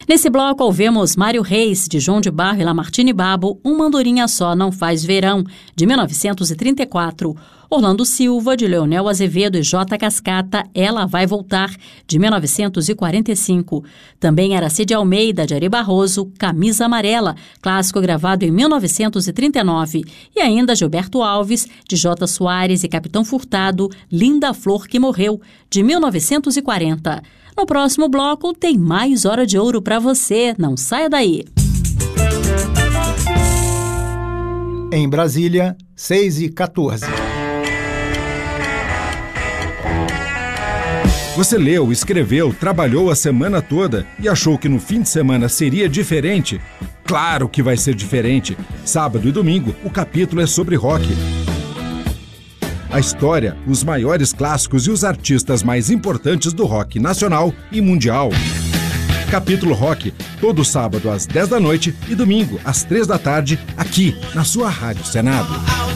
Nesse bloco ouvimos Mário Reis, de João de Barro e Lamartine Babo, Uma Andorinha Só Não Faz Verão, de 1934. Orlando Silva, de Leonel Azevedo e J. Cascata, Ela Vai Voltar, de 1945. Também Aracide Almeida, de Ari Barroso, Camisa Amarela, clássico gravado em 1939. E ainda Gilberto Alves, de J. Soares e Capitão Furtado, Linda Flor que Morreu, de 1940. No próximo bloco tem mais Hora de Ouro para você, não saia daí. Em Brasília, 6h14. Você leu, escreveu, trabalhou a semana toda e achou que no fim de semana seria diferente? Claro que vai ser diferente. Sábado e domingo, o capítulo é sobre rock. A história, os maiores clássicos e os artistas mais importantes do rock nacional e mundial. Capítulo Rock, todo sábado às 10 da noite e domingo às 3 da tarde, aqui na sua Rádio Senado.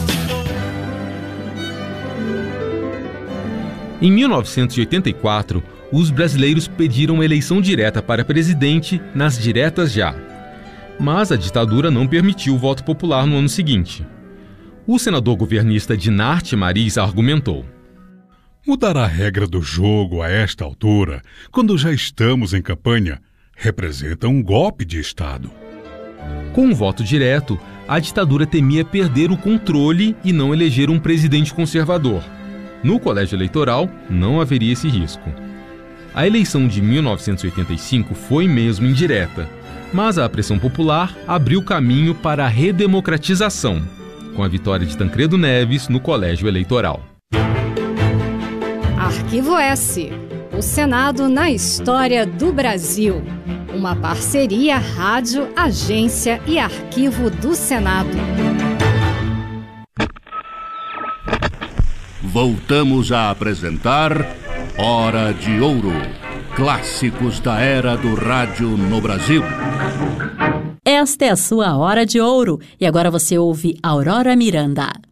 Em 1984, os brasileiros pediram uma eleição direta para presidente nas diretas já. Mas a ditadura não permitiu o voto popular no ano seguinte. O senador governista Dinarte Mariz argumentou: mudar a regra do jogo a esta altura, quando já estamos em campanha, representa um golpe de Estado. Com um voto direto, a ditadura temia perder o controle e não eleger um presidente conservador. No colégio eleitoral, não haveria esse risco. A eleição de 1985 foi mesmo indireta, mas a pressão popular abriu caminho para a redemocratização, com a vitória de Tancredo Neves no colégio eleitoral. Arquivo S. O Senado na história do Brasil. Uma parceria Rádio, Agência e Arquivo do Senado. Voltamos a apresentar Hora de Ouro. Clássicos da era do rádio no Brasil. Esta é a sua Hora de Ouro. E agora você ouve Aurora Miranda.